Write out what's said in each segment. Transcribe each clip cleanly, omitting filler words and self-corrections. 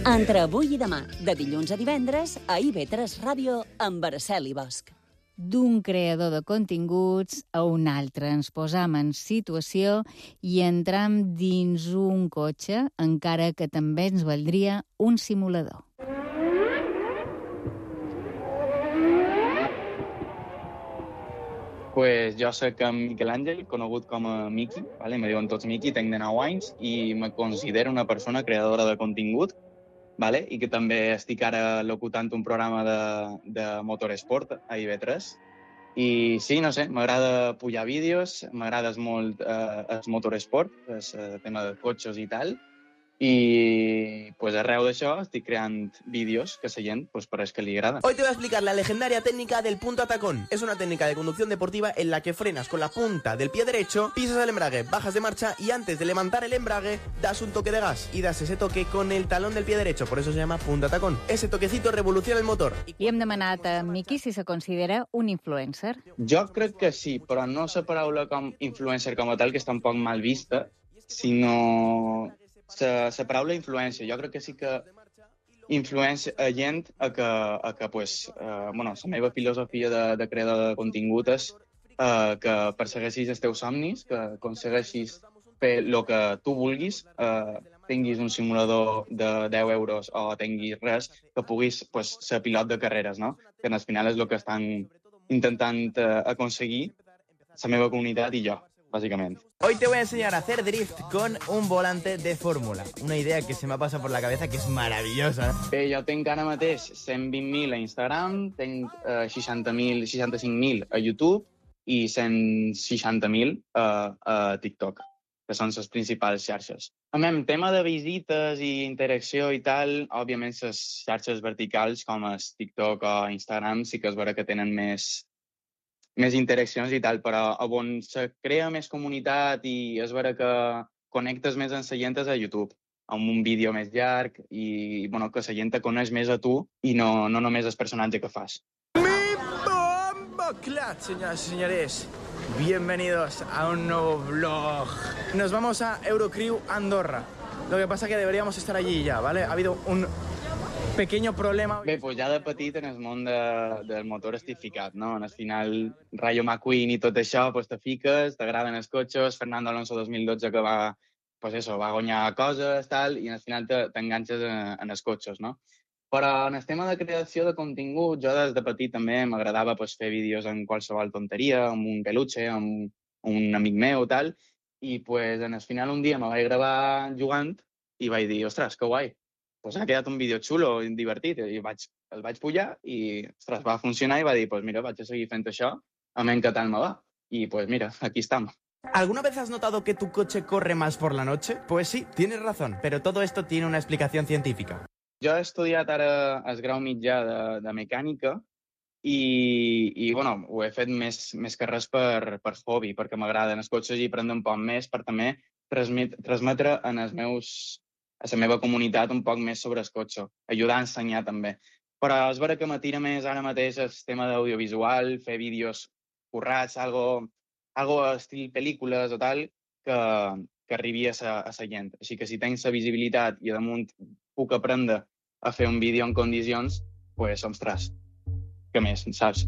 Entre avui i demà, de dilluns a divendres, a IB3 Ràdio, amb Araceli Bosch. D'un creador de continguts a un altre. Ens posam en situació i entram dins un cotxe, encara que també ens valdria un simulador. Pues jo soc en Miquel Àngel, conegut com a Miqui, vale? Me diuen tots Miqui, tenc 19 anys i me considero una persona creadora de contingut, vale? I que també estic ara locutant un programa de motoresport a IB3. I sí, no sé, m'agrada pujar vídeos, m'agrada molt el motoresport, el tema de cotxes i tal, y pues arreu d'això estic creant vídeos que a la gent pues, pareix que li agrada. Hoy te voy a explicar la legendaria técnica del punto atacón. Es una técnica de conducción deportiva en la que frenas con la punta del pie derecho, pisas el embrague, bajas de marcha y antes de levantar el embrague das un toque de gas y das ese toque con el talón del pie derecho, por eso se llama punto atacón. Ese toquecito revoluciona el motor. Li hem demanat a Miqui si se considera un influencer. Jo crec que sí, però no la paraula com influencer com a tal, que està un poc mal vista, sinó la paraula influència. Jo crec que sí que influència a gent a que pues, bueno, la meva filosofia de creador de contingut és que persegueixis els teus somnis, que aconsegueixis fer el que tu vulguis, tinguis un simulador de 10 euros o tinguis res, que puguis pues, ser pilot de carreres, no? Que al final és el que estan intentant aconseguir la meva comunitat i jo, bàsicament. Hoy te voy a enseñar a hacer drift con un volante de fórmula. Una idea que se me ha pasado por la cabeza que es maravillosa. Bé, jo tinc ara mateix 120.000 a Instagram, tinc 65.000 a YouTube i 160.000 a TikTok, que són les principals xarxes. En tema de visites i interacció i tal, òbviament les xarxes verticals com és TikTok o Instagram sí que és vera que tenen més interaccions i tal, però on se crea més comunitat i és vera que connectes més amb la gent és a YouTube, amb un vídeo més llarg i bueno, que la gent te coneix més a tu i no només el personatge que fas. ¡Mi bombo clat, señoras y señores! Bienvenidos a un nuevo vlog. Nos vamos a Eurocrew Andorra. Lo que pasa es que deberíamos estar allí ya, ¿vale? Ha habido un pequeño problema. Bé, doncs ja de petit en el món del motor estic ficat, no? Al final, Rayo McQueen i tot això, pues te fiques, t'agraden els cotxes, Fernando Alonso 2012 que va guanyar coses, tal, i al final t'enganxes en els cotxes, no? Però en el tema de creació de contingut, jo des de petit també m'agradava pues, fer vídeos en qualsevol tonteria, amb un peluche, amb un amic meu, tal, i pues, en el final un dia me vaig gravar jugant i vaig dir, ostres, que guai, pues ha quedat un vídeo xulo i divertit, i el vaig pujar i, ostres, va funcionar i va dir, pues mira, vaig a seguir fent això, a mi què tal me va. I pues mira, aquí estamos. ¿Alguna vez has notado que tu coche corre más por la noche? Pues sí, tienes razón, pero todo esto tiene una explicación científica. Jo he estudiat ara el grau mitjà de mecànica i bueno, ho he fet més que res per hobby, perquè m'agraden els cotxes i aprendre un poc més per també transmetre a la meva comunitat un poc més sobre el cotxe, ajudar a ensenyar també. Però és vera que m'atira més ara mateix el tema d'audiovisual, fer vídeos currats, algo estil pel·lícules o tal, que arribi a la gent. Així que si tens la visibilitat i damunt puc aprendre a fer un vídeo en condicions, pues, ostres, què més, saps?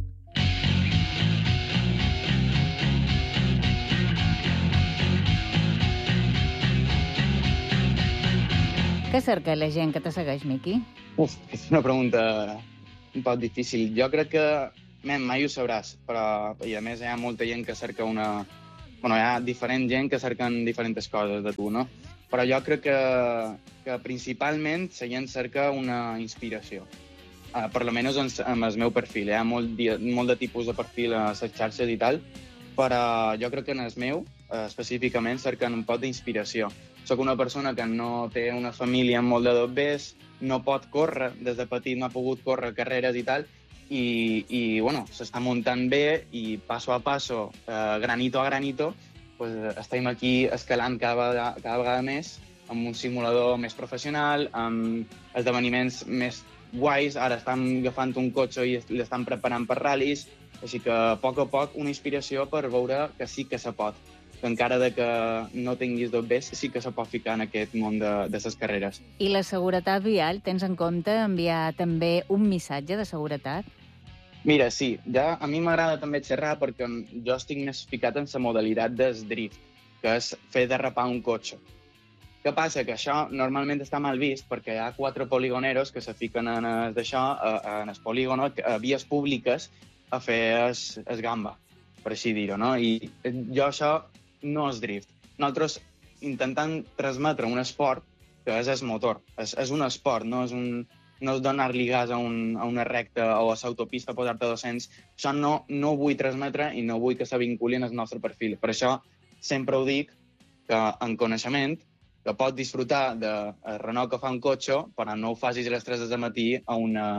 Què cerca la gent que te segueix, Miqui? És una pregunta un poc difícil. Jo crec que mai ho sabràs, però i a més hi ha molta gent que cerca Bueno, hi ha diferent gent que cerquen diferents coses de tu, no? Però jo crec que principalment la gent cerca una inspiració. Per almenys amb el meu perfil. Hi ha molt de tipus de perfil a les xarxes i tal, però jo crec que en el meu, específicament, cerquen un poc d'inspiració. Soc una persona que no té una família amb molt de dobbers, no pot córrer, des de petit no ha pogut córrer carreres i tal, i bueno, s'està muntant bé i passo a passo, granito a granito, pues, estem aquí escalant cada vegada més amb un simulador més professional, amb esdeveniments més guais. Ara estan agafant un cotxe i l'estan preparant per ral·lis, així que a poc una inspiració per veure que sí que se pot. que encara de que no tinguis tot bé, sí que se pot ficar en aquest món de les carreres. I la seguretat vial, tens en compte enviar també un missatge de seguretat? Mira, sí, ja a mi m'agrada també xerrar perquè jo estic més ficat en la modalitat del drift, que és fer derrapar un cotxe. Què passa? Que això normalment està mal vist perquè hi ha 4 poligoneros que se fiquen en el polígono, a vies públiques, a fer es gamba, per així dir-ho, no? I jo això no és drift. Nosaltres intentant transmetre un esport que és el motor. És un esport, no és donar-li gas a una recta o a l'autopista a posar-te 200. Això no ho vull transmetre i no vull que se vinculi en el nostre perfil. Per això sempre ho dic, que en coneixement, que pots disfrutar del renou que fa un cotxe, però no ho facis a les 3 del matí a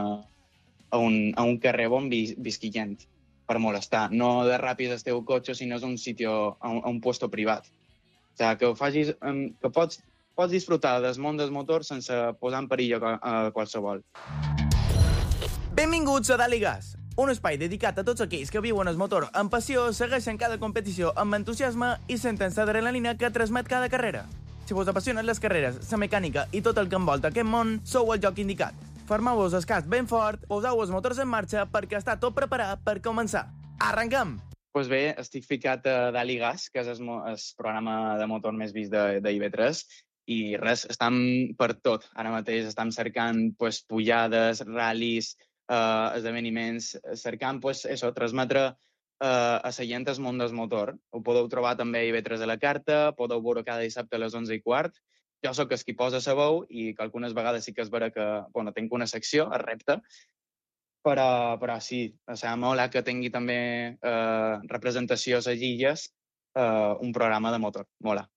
un carrer on visqui gent, per molestar. No derrapis el teu cotxe si no és un sitio, a un puesto privat. O sigui, que ho facis, que pots disfrutar del món del motor sense posar en perill a qualsevol. Benvinguts a Dalt i Gas, un espai dedicat a tots aquells que viuen el motor amb passió, segueixen cada competició amb entusiasme i senten l'adrenalina que transmet cada carrera. Si vos apassionen les carreres, la mecànica i tot el que envolta aquest món, sou el lloc indicat. Formeu-vos el casc ben fort, poseu els motors en marxa perquè està tot preparat per començar. Arrenquem! Doncs bé, estic ficat a Dalt i Gas, que és el programa de motor més vist d'IV3, i res, estem per tot. Ara mateix estem cercant pujades, ral·lis, esdeveniments, cercant transmetre a la gent el món del motor. Ho podeu trobar també a IB3 a la carta, podeu veure cada dissabte a les 11:15. Jo sóc el qui posa la veu i que algunes vegades sí que és vera que tinc una secció, a repte, però sí, mola que tingui també representació a les illes, un programa de motor. Mola.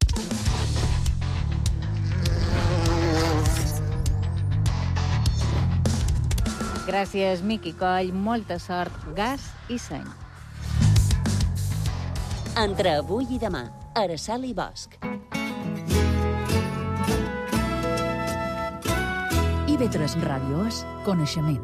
Gràcies, Miqui Coll. Molta sort, gas i seny. Entre avui i demà, Araçal i Bosch. IB3 Ràdio és coneixement.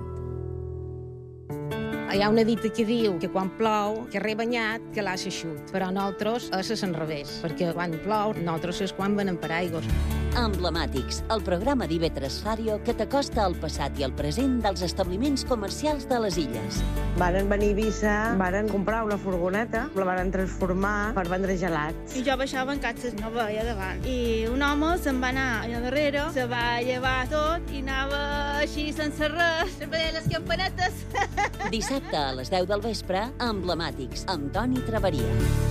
Hi ha una dita que diu que quan plou, que rebanyat, que l'ha eixut. Però nosaltres és al revés, perquè quan plou, nosaltres és quan venem paraigües. Emblemàtics, el programa d'IV3 Ràdio que t'acosta al passat i al present dels establiments comercials de les illes. Varen venir a Eivissa, varen comprar una furgoneta, la varen transformar per vendre gelats. I jo baixava en catxes, no veia davant. I un home se'n va anar allà darrere, se va llevar tot i anava així sense res, veia les campanetes. Dissabte a les 10 del vespre, Emblemàtics, amb Toni Traveria.